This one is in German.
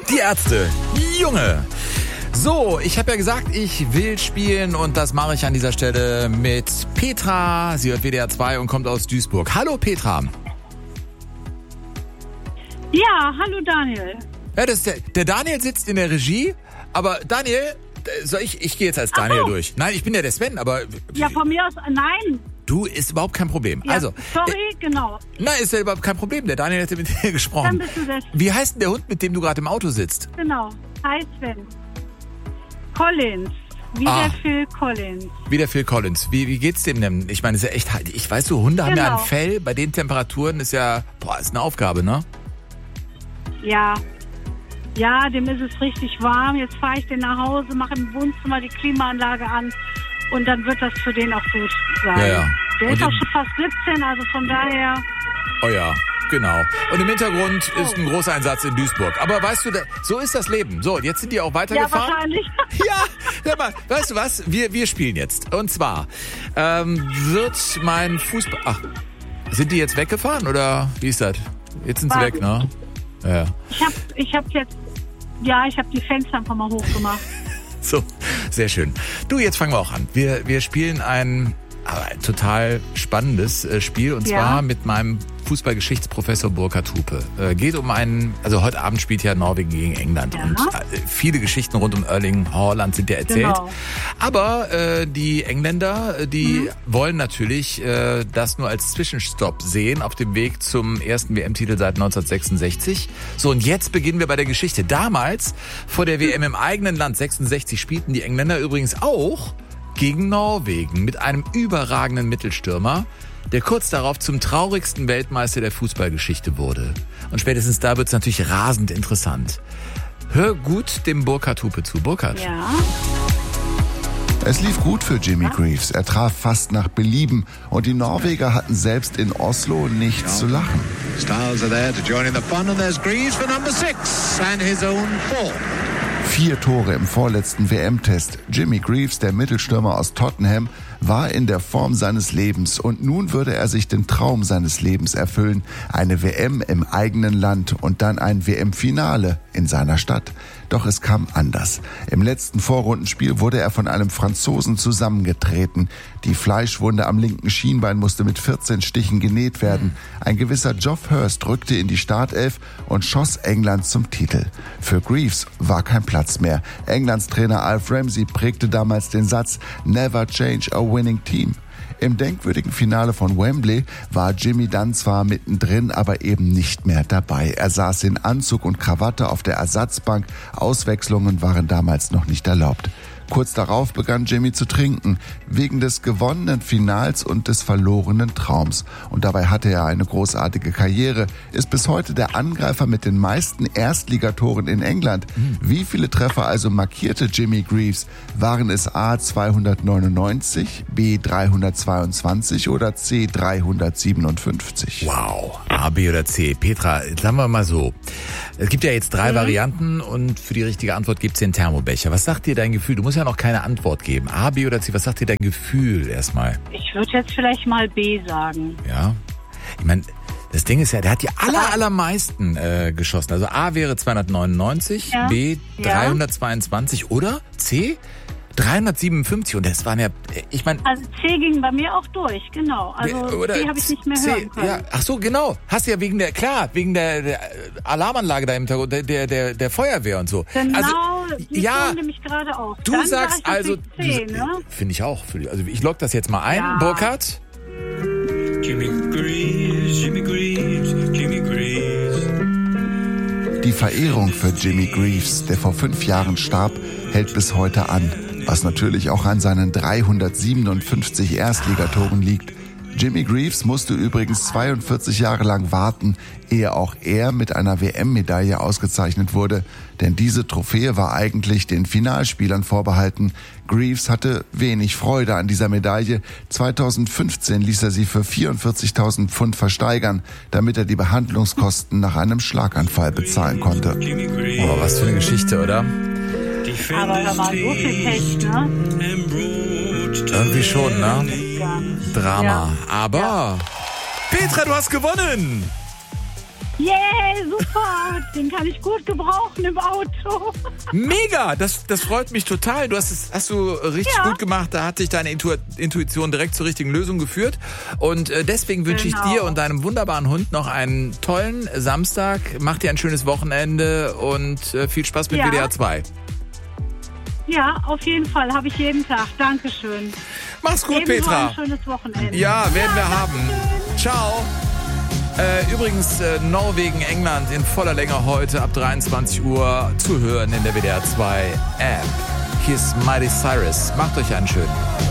Die Ärzte. Junge. So, ich habe ja gesagt, ich will spielen und das mache ich an dieser Stelle mit Petra. Sie hört WDR 2 und kommt aus Duisburg. Hallo Petra. Ja, hallo Daniel. Ja, das ist der Daniel sitzt in der Regie, aber Daniel, ich gehe jetzt als Daniel durch. Nein, ich bin ja der Sven, aber... Ja, von mir aus, nein. Du, ist überhaupt kein Problem. Ja, also, sorry, genau. Nein, ist ja überhaupt kein Problem. Der Daniel hätte mit dir gesprochen. Dann bist du das. Wie heißt denn der Hund, mit dem du gerade im Auto sitzt? Genau. Hi Sven. Collins. Wie der Phil Collins. Wie der Phil Collins. Wie geht's dem denn? Ich meine, ist ja echt, ich weiß, so Hunde haben ja ein Fell. Bei den Temperaturen ist ja, ist eine Aufgabe, ne? Ja. Ja, dem ist es richtig warm. Jetzt fahre ich den nach Hause, mache im Wohnzimmer die Klimaanlage an und dann wird das für den auch gut sein. Ja. Der ist auch schon fast 17, also von daher... Oh ja, genau. Und im Hintergrund ist ein großer Einsatz in Duisburg. Aber weißt du, so ist das Leben. So, jetzt sind die auch weitergefahren. Ja, wahrscheinlich. Ja, hör mal, weißt du was? Wir spielen jetzt. Und zwar wird mein Fußball... Ach, sind die jetzt weggefahren oder wie ist das? Jetzt sind sie weg, ne? Ja. Ich hab die Fenster einfach mal hochgemacht. So, sehr schön. Du, jetzt fangen wir auch an. Wir spielen ein total spannendes Spiel und zwar mit meinem Fußballgeschichtsprofessor Burkhard Hupe. Geht um also heute Abend spielt ja Norwegen gegen England und viele Geschichten rund um Erling Haaland sind ja erzählt. Genau. Aber die Engländer, die wollen natürlich das nur als Zwischenstopp sehen auf dem Weg zum ersten WM-Titel seit 1966. So, und jetzt beginnen wir bei der Geschichte. Damals, vor der WM im eigenen Land 66, spielten die Engländer übrigens auch gegen Norwegen mit einem überragenden Mittelstürmer, der kurz darauf zum traurigsten Weltmeister der Fußballgeschichte wurde. Und spätestens da wird es natürlich rasend interessant. Hör gut dem Burkhard Hupe zu. Burkhard. Ja. Es lief gut für Jimmy Greaves. Er traf fast nach Belieben und die Norweger hatten selbst in Oslo nichts zu lachen. Styles are there to join in the fun and there's Greaves for number 6 and his own 4. 4 Tore im vorletzten WM-Test. Jimmy Greaves, der Mittelstürmer aus Tottenham, war in der Form seines Lebens und nun würde er sich den Traum seines Lebens erfüllen. Eine WM im eigenen Land und dann ein WM-Finale in seiner Stadt. Doch es kam anders. Im letzten Vorrundenspiel wurde er von einem Franzosen zusammengetreten. Die Fleischwunde am linken Schienbein musste mit 14 Stichen genäht werden. Ein gewisser Geoff Hurst rückte in die Startelf und schoss England zum Titel. Für Greaves war kein Platz mehr. Englands Trainer Alf Ramsey prägte damals den Satz "Never change a winning team". Im denkwürdigen Finale von Wembley war Jimmy dann zwar mittendrin, aber eben nicht mehr dabei. Er saß in Anzug und Krawatte auf der Ersatzbank. Auswechslungen waren damals noch nicht erlaubt. Kurz darauf begann Jimmy zu trinken, wegen des gewonnenen Finals und des verlorenen Traums. Und dabei hatte er eine großartige Karriere, ist bis heute der Angreifer mit den meisten Erstligatoren in England. Wie viele Treffer also markierte Jimmy Greaves? Waren es A 299, B 322 oder C 357? Wow, A, B oder C. Petra, sagen wir mal so. Es gibt ja jetzt 3 Varianten und für die richtige Antwort gibt es den Thermobecher. Was sagt dir dein Gefühl? Du musst ja noch keine Antwort geben. A, B oder C, was sagt dir dein Gefühl erstmal? Ich würde jetzt vielleicht mal B sagen. Ja, ich meine, das Ding ist ja, der hat die allermeisten geschossen. Also A wäre 299, B 322 oder C 357 und das waren ja, ich meine... Also C ging bei mir auch durch, genau. Also C habe ich nicht mehr hören können. Ja, ach so, genau. Hast du ja wegen der Alarmanlage da im Hintergrund, der Feuerwehr und so. Genau, also, die kommt nämlich gerade auf. Du dann sagst also... C, ne? Finde ich auch. Also ich log das jetzt mal ein. Ja. Burkhard? Jimmy Greaves, Jimmy Greaves, Jimmy Greaves. Die Verehrung für Jimmy Greaves, der vor 5 Jahren starb, hält bis heute an. Was natürlich auch an seinen 357 Erstligatoren liegt. Jimmy Greaves musste übrigens 42 Jahre lang warten, ehe auch er mit einer WM-Medaille ausgezeichnet wurde. Denn diese Trophäe war eigentlich den Finalspielern vorbehalten. Greaves hatte wenig Freude an dieser Medaille. 2015 ließ er sie für 44.000 Pfund versteigern, damit er die Behandlungskosten nach einem Schlaganfall bezahlen konnte. Oh, was für eine Geschichte, oder? Aber da war so viel Pech, ne? Irgendwie schon, ne? Drama. Ja. Aber, Petra, du hast gewonnen! Yeah, super. Den kann ich gut gebrauchen im Auto. Mega, das freut mich total. Hast du richtig gut gemacht. Da hat dich deine Intuition direkt zur richtigen Lösung geführt. Und deswegen wünsche ich dir und deinem wunderbaren Hund noch einen tollen Samstag. Mach dir ein schönes Wochenende und viel Spaß mit WDR 2. Ja, auf jeden Fall. Habe ich jeden Tag. Dankeschön. Mach's gut, Ebenso Petra. ein schönes Wochenende. Ja, werden wir haben. Ciao. Übrigens, Norwegen, England in voller Länge heute ab 23 Uhr zu hören in der WDR 2 App. Hier ist Miley Cyrus. Macht euch einen schönen.